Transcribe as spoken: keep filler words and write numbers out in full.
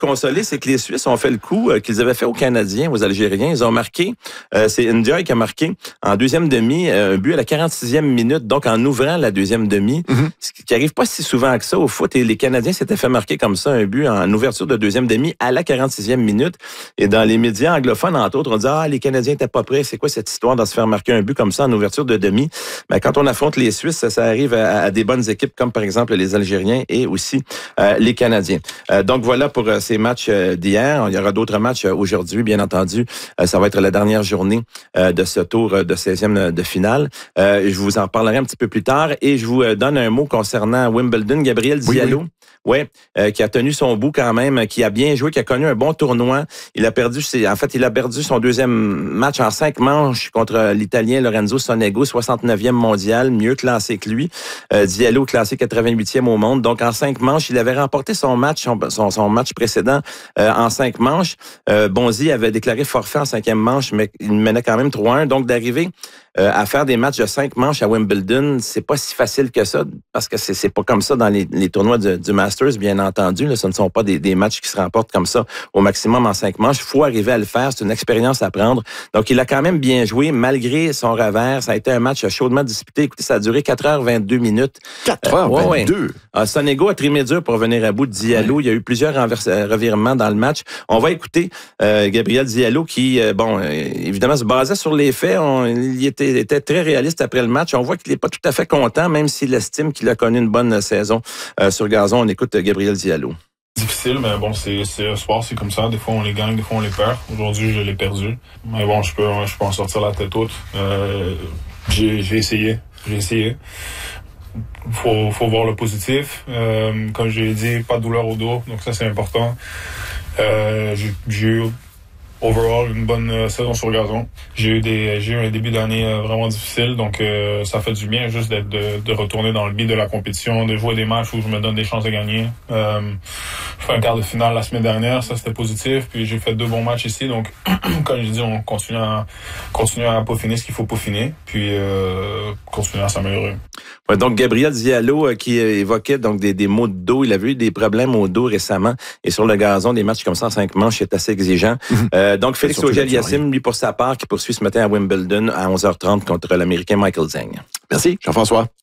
consoler, c'est que les Suisses ont fait le coup euh, qu'ils avaient fait aux Canadiens, aux Algériens. Ils ont marqué, euh, c'est Ndiaye qui a marqué en deuxième demi euh, un but à la quarante-sixième minute, donc en ouvrant la deuxième demi, mm-hmm. ce qui arrive pas si souvent que ça au foot. Et les Canadiens s'étaient fait marquer comme ça un but en ouverture de deuxième demi à la quarante-sixième minute. Et dans les médias anglophones, entre autres, on dit « Ah, les Canadiens étaient pas prêts. C'est quoi cette histoire de se faire marquer un but comme ça en ouverture de demi? » Ben, quand on affronte les Suisses, ça, ça arrive à, à des bonnes équipes comme par exemple les Algériens et aussi euh, les Canadiens. Euh, donc voilà pour euh, ces matchs euh, d'hier. Il y aura d'autres matchs euh, aujourd'hui, bien entendu. Euh, ça va être la dernière journée euh, de ce tour euh, de seizième de finale. Euh, je vous en parlerai un petit peu plus tard et je vous euh, donne un mot concernant Wimbledon. Gabriel Diallo, oui, oui. ouais, euh, qui a tenu son bout quand même, qui a bien joué, qui a connu un bon tournoi. Il a perdu, ses, en fait, il a perdu son deuxième match en cinq manches contre l'Italien Lorenzo Sonego, soixante-neuvième mondial, mieux classé que lui. Euh, Diallo classé quatre-vingt-huitième au monde. Donc en cinq manches, il avait remporté son match, son, son, son match précédent euh, en cinq manches. Euh, Bonzi avait déclaré forfait en cinquième manche, mais il menait quand même trois un. Donc d'arriver Euh, à faire des matchs de cinq manches à Wimbledon, c'est pas si facile que ça, parce que c'est, c'est pas comme ça dans les, les tournois du, du Masters, bien entendu. Là, ce ne sont pas des, des matchs qui se remportent comme ça au maximum en cinq manches. Il faut arriver à le faire, c'est une expérience à prendre. Donc, il a quand même bien joué, malgré son revers. Ça a été un match chaudement disputé. Écoutez, ça a duré quatre heures vingt-deux minutes. quatre heures vingt-deux? Euh, ouais, ouais. Euh, Sonego a trimé dur pour venir à bout de Diallo. Ouais. Il y a eu plusieurs renvers- revirements dans le match. On va écouter euh, Gabriel Diallo qui, euh, bon, euh, évidemment, se basait sur les faits. On, il était était très réaliste après le match. On voit qu'il n'est pas tout à fait content, même s'il estime qu'il a connu une bonne saison euh, sur gazon. On écoute Gabriel Diallo. Difficile, mais bon, c'est, c'est un sport, c'est comme ça. Des fois, on les gagne, des fois, on les perd. Aujourd'hui, je l'ai perdu. Mais bon, je peux, je peux en sortir la tête haute. Euh, j'ai, j'ai essayé. J'ai essayé. Faut, faut voir le positif. Euh, comme je l'ai dit, pas de douleur au dos. Donc ça, c'est important. Euh, j'ai, j'ai eu overall une bonne euh, saison sur gazon. J'ai eu des j'ai eu un début d'année euh, vraiment difficile, donc euh, ça fait du bien juste d'être de, de retourner dans le beat de la compétition, de jouer des matchs où je me donne des chances de gagner. Euh, j'ai fait un quart de finale la semaine dernière, ça c'était positif, puis j'ai fait deux bons matchs ici, donc comme je dis, on continue à continuer à peaufiner ce qu'il faut peaufiner, puis euh, continuer à s'améliorer. Ouais, donc Gabriel Diallo euh, qui évoquait donc des, des maux de dos, il avait eu des problèmes au dos récemment et sur le gazon, des matchs comme ça en cinq manches, c'est assez exigeant. Mm-hmm. Euh, donc Félix Auger-Aliassime, lui pour sa part, qui poursuit ce matin à Wimbledon à onze heures trente contre l'Américain Michael Zheng. Merci, Jean-François.